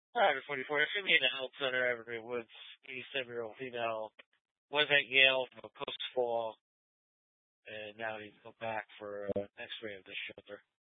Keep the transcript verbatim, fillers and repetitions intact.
Hi, forty-four. It's me in the health center, Everett Woods, eighty-seven-year-old female, was at Yale post-fall, and now he's go back for uh, an x-ray of the shoulder.